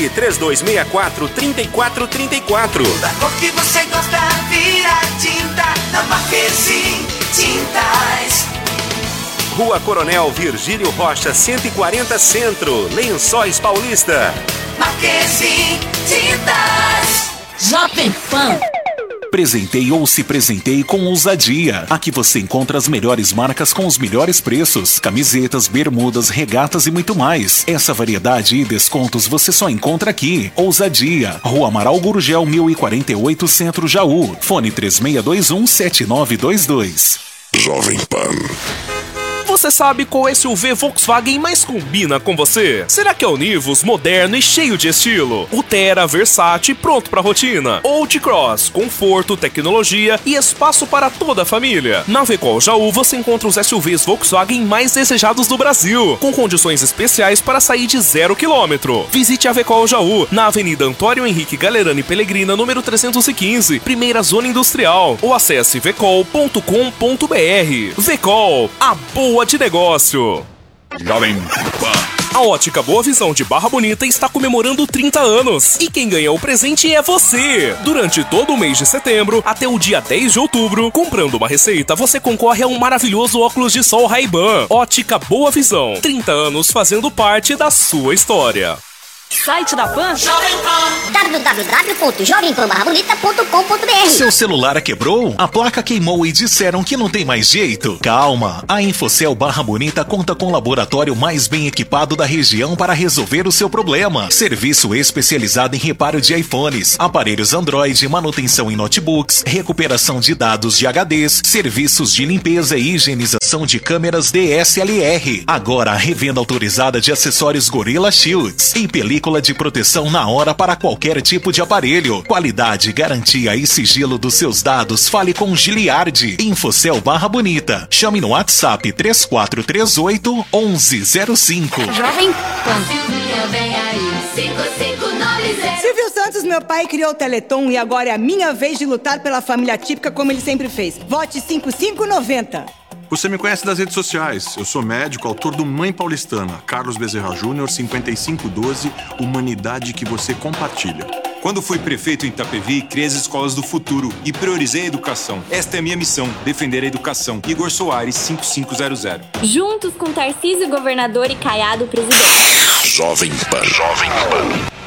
Ligue 3264-3434. Da cor que você gosta, vira tinta na Marquezine Tintas. Rua Coronel Virgílio Rocha, 140 Centro, Lençóis Paulista. Marquezine Tintas. Jovem Pan. Presenteie ou se presenteie com ousadia. Aqui você encontra as melhores marcas com os melhores preços. Camisetas, bermudas, regatas e muito mais. Essa variedade e descontos você só encontra aqui. Ousadia. Rua Amaral Gurgel, 1048, Centro, Jaú. Fone 3621-7922. Jovem Pan. Você sabe qual SUV Volkswagen mais combina com você? Será que é o Nivus, moderno e cheio de estilo? O Terra, versátil e pronto pra rotina? Ou o T-Cross, conforto, tecnologia e espaço para toda a família? Na Vecol Jaú você encontra os SUVs Volkswagen mais desejados do Brasil, com condições especiais para sair de 0 km. Visite a Vecol Jaú, na Avenida Antônio Henrique Galerani Pellegrina, número 315, primeira zona industrial, ou acesse vecol.com.br. Vecol, a boa de negócio. Jovem Pan. A Ótica Boa Visão de Barra Bonita está comemorando 30 anos. E quem ganha o presente é você! Durante todo o mês de setembro, até o dia 10 de outubro, comprando uma receita, você concorre a um maravilhoso óculos de sol Ray-Ban. Ótica Boa Visão. 30 anos fazendo parte da sua história. Site da Pan? www.jovempan-bonita.com.br. Seu celular quebrou? A placa queimou e disseram que não tem mais jeito? Calma! A Infocel Barra Bonita conta com o laboratório mais bem equipado da região para resolver o seu problema. Serviço especializado em reparo de iPhones, aparelhos Android, manutenção em notebooks, recuperação de dados de HDs, serviços de limpeza e higienização de câmeras DSLR. Agora a revenda autorizada de acessórios Gorilla Shields e película de proteção na hora para qualquer tipo de aparelho. Qualidade, garantia e sigilo dos seus dados. Fale com Giliardi. Infocel Barra Bonita. Chame no WhatsApp 3438-1105. Jovem Pan. Silvio Santos, meu pai, criou o Teleton e agora é a minha vez de lutar pela família típica como ele sempre fez. Vote 5590. Você me conhece das redes sociais. Eu sou médico, autor do Mãe Paulistana. Carlos Bezerra Júnior, 5512, Humanidade que você compartilha. Quando fui prefeito em Itapevi, criei as escolas do futuro e priorizei a educação. Esta é a minha missão, defender a educação. Igor Soares, 5500. Juntos com Tarcísio, governador, e Caiado, presidente. Jovem Pan. Jovem Pan.